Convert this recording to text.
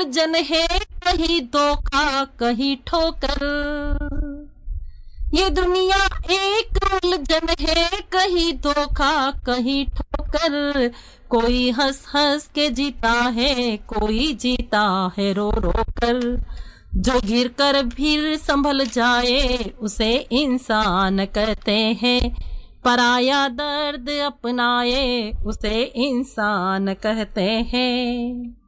उलझन है, कहीं धोखा कहीं ठोकर। ये दुनिया एक उलझन है, कहीं धोखा कहीं ठोकर। कोई हंस हंस के जीता है, कोई जीता है रो रो कर। जो गिर कर फिर संभल जाए उसे इंसान कहते हैं, पराया दर्द अपनाए उसे इंसान कहते हैं।